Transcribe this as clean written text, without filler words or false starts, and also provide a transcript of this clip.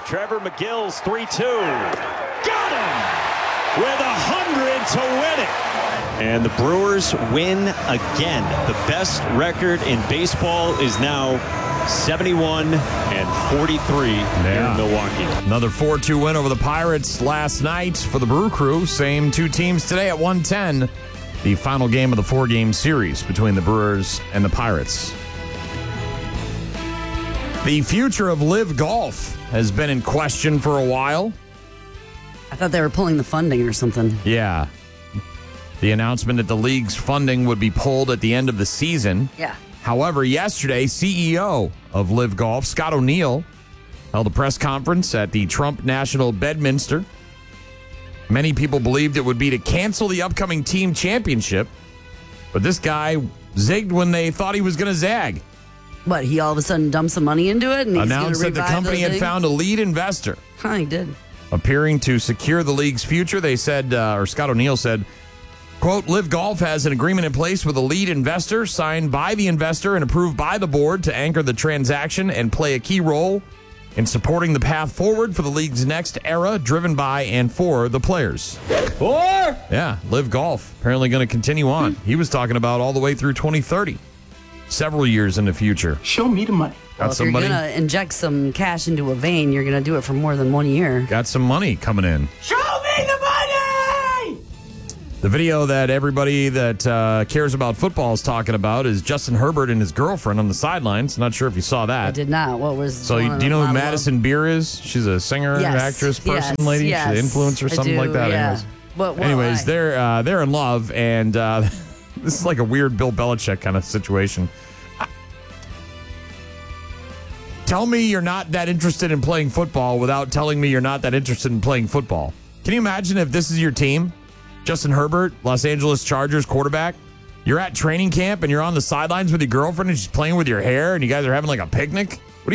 Trevor McGill's 3-2. Got him! With 100 to win it. And the Brewers win again. The best record in baseball is now 71-43 here in Milwaukee. Another 4-2 win over the Pirates last night for the Brew Crew. Same two teams today at 1:10. The final game of the 4-game series between the Brewers and the Pirates. The future of Live Golf has been in question for a while. I thought they were pulling the funding or something. Yeah. The announcement that the league's funding would be pulled at the end of the season. Yeah. However, yesterday, CEO of Live Golf, Scott O'Neill, held a press conference at the Trump National Bedminster. Many people believed it would be to cancel the upcoming team championship, but this guy zigged when they thought he was going to zag. What, he all of a sudden dumped some money into it? And he's Announced that the company had found a lead investor. Huh, he did. Appearing to secure the league's future, they said, or Scott O'Neill said, quote, Live Golf has an agreement in place with a lead investor signed by the investor and approved by the board to anchor the transaction and play a key role in supporting the path forward for the league's next era, driven by and for the players. Yeah, Live Golf apparently going to continue on. He was talking about all the way through 2030, several years in the future. Show me the money. Well, if you're going to inject some cash into a vein, you're going to do it for more than 1 year. Got some money coming in. Show me the money! The video that everybody that cares about football is talking about is Justin Herbert and his girlfriend on the sidelines. Not sure if you saw that. I did not. What was... So do you know who Madison Beer is? She's a singer, actress, person, lady. Yes, She's an influencer, something like that. Yeah. Anyways, they're in love, and this is like a weird Bill Belichick kind of situation. Tell me you're not that interested in playing football without telling me you're not that interested in playing football. Can you imagine if this is your team? Justin Herbert, Los Angeles Chargers quarterback. You're at training camp and you're on the sidelines with your girlfriend and she's playing with your hair and you guys are having like a picnic.